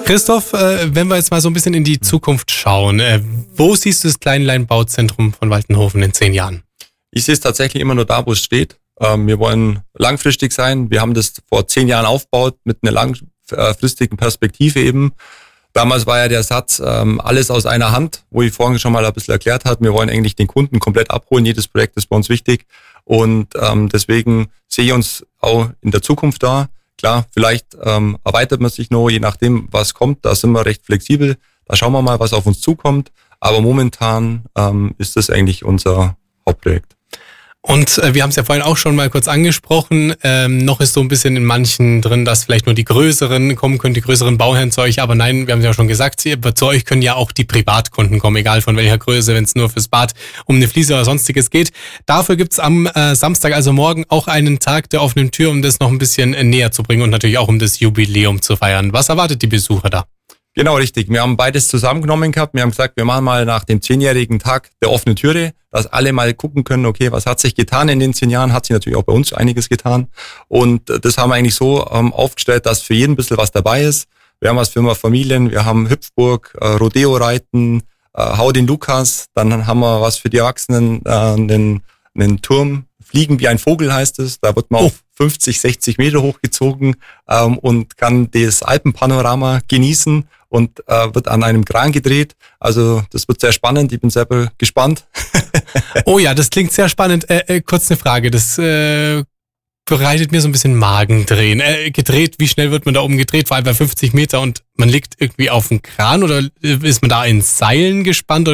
Christoph, wenn wir jetzt mal so ein bisschen in die Zukunft schauen, wo siehst du das Kleinleinbauzentrum von Waltenhofen in 10 Jahren? Ich sehe es tatsächlich immer nur da, wo es steht. Wir wollen langfristig sein. Wir haben das vor 10 Jahren aufgebaut mit einer langfristigen Perspektive eben. Damals war ja der Satz, alles aus einer Hand, wo ich vorhin schon mal ein bisschen erklärt habe. Wir wollen eigentlich den Kunden komplett abholen. Jedes Projekt ist bei uns wichtig. Und deswegen sehe ich uns auch in der Zukunft da. Klar, vielleicht erweitert man sich noch, je nachdem, was kommt. Da sind wir recht flexibel. Da schauen wir mal, was auf uns zukommt. Aber momentan ist das eigentlich unser Hauptprojekt. Und wir haben es ja vorhin auch schon mal kurz angesprochen, noch ist so ein bisschen in manchen drin, dass vielleicht nur die Größeren kommen können, die größeren Bauherren zu euch, aber nein, wir haben ja schon gesagt, zu euch können ja auch die Privatkunden kommen, egal von welcher Größe, wenn es nur fürs Bad um eine Fliese oder sonstiges geht. Dafür gibt's am Samstag, also morgen, auch einen Tag der offenen Tür, um das noch ein bisschen näher zu bringen und natürlich auch um das Jubiläum zu feiern. Was erwartet die Besucher da? Genau, richtig. Wir haben beides zusammengenommen gehabt. Wir haben gesagt, wir machen mal nach dem 10-jährigen Tag der offenen Türe, dass alle mal gucken können, okay, was hat sich getan in den 10 Jahren? Hat sich natürlich auch bei uns einiges getan. Und das haben wir eigentlich so aufgestellt, dass für jeden ein bisschen was dabei ist. Wir haben was für Familien, wir haben Hüpfburg, Rodeo-Reiten, Hau den Lukas, dann haben wir was für die Erwachsenen, einen Turm, Fliegen wie ein Vogel heißt es. Da wird man auf 50, 60 Meter hochgezogen und kann das Alpenpanorama genießen und wird an einem Kran gedreht. Also das wird sehr spannend. Ich bin selber gespannt. Oh ja, das klingt sehr spannend. Kurz eine Frage. Das bereitet mir so ein bisschen Magendrehen. Gedreht, wie schnell wird man da oben gedreht? Vor allem bei 50 Meter und man liegt irgendwie auf dem Kran oder ist man da in Seilen gespannt?